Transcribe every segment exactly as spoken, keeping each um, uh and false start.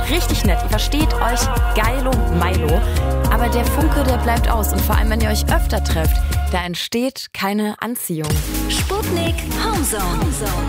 richtig nett, ihr versteht euch geilo Milo. Aber der Funke, der bleibt aus. Und vor allem, wenn ihr euch öfter trefft, da entsteht keine Anziehung. Sputnik Homezone.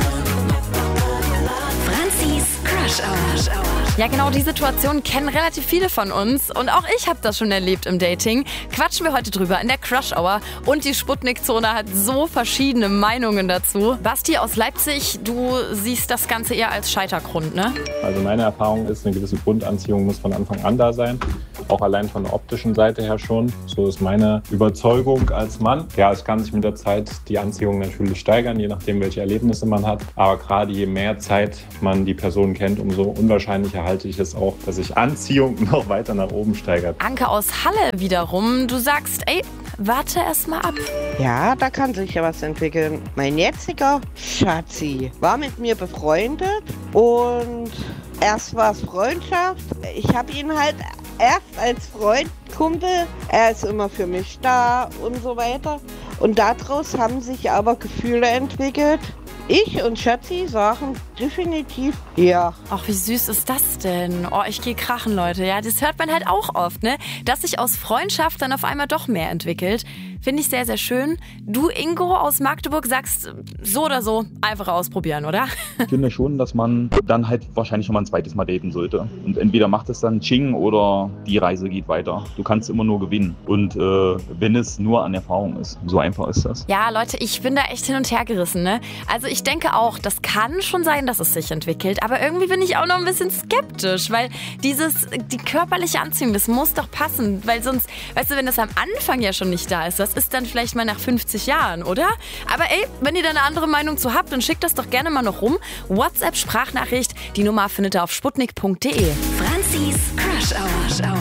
Franzis Crush Hour. Ja, genau, die Situation kennen relativ viele von uns. Und auch ich habe das schon erlebt im Dating. Quatschen wir heute drüber in der Crush Hour. Und die Sputnik-Zone hat so verschiedene Meinungen dazu. Basti aus Leipzig, du siehst das Ganze eher als Scheitergrund, ne? Also meine Erfahrung ist, eine gewisse Grundanziehung muss von Anfang an da sein. Auch allein von der optischen Seite her schon. So ist meine Überzeugung als Mann. Ja, es kann sich mit der Zeit die Anziehung natürlich steigern, je nachdem, welche Erlebnisse man hat. Aber gerade je mehr Zeit man die Person kennt, umso unwahrscheinlicher halte ich es auch, dass sich Anziehung noch weiter nach oben steigert. Anke aus Halle wiederum, du sagst, ey, warte erst mal ab. Ja, da kann sich ja was entwickeln. Mein jetziger Schatzi war mit mir befreundet und erst war es Freundschaft. Ich habe ihn halt erst als Freund, Kumpel, er ist immer für mich da und so weiter. Und daraus haben sich aber Gefühle entwickelt. Ich und Schatzi sagen definitiv ja. Ach, wie süß ist das denn? Oh, ich gehe krachen, Leute. Ja, das hört man halt auch oft, ne? Dass sich aus Freundschaft dann auf einmal doch mehr entwickelt. Finde ich sehr, sehr schön. Du, Ingo aus Magdeburg, sagst so oder so einfach ausprobieren, oder? Ich finde schon, dass man dann halt wahrscheinlich schon mal ein zweites Mal daten sollte. Und entweder macht es dann Ching oder die Reise geht weiter. Du kannst immer nur gewinnen. Und äh, wenn es nur an Erfahrung ist. So einfach ist das. Ja, Leute, ich bin da echt hin und her gerissen, ne? Also ich denke auch, das kann schon sein, dass es sich entwickelt. Aber irgendwie bin ich auch noch ein bisschen skeptisch, weil dieses, die körperliche Anziehung, das muss doch passen. Weil sonst, weißt du, wenn das am Anfang ja schon nicht da ist, das ist dann vielleicht mal nach fünfzig Jahren, oder? Aber ey, wenn ihr da eine andere Meinung zu habt, dann schickt das doch gerne mal noch rum. WhatsApp-Sprachnachricht, die Nummer findet ihr auf sputnik punkt de. Franzis Crush Hour.